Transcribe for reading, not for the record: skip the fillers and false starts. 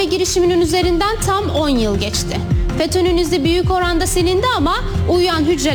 girişiminin üzerinden tam 10 yıl geçti. FETÖ'nün izi büyük oranda silindi ama uyuyan hücreler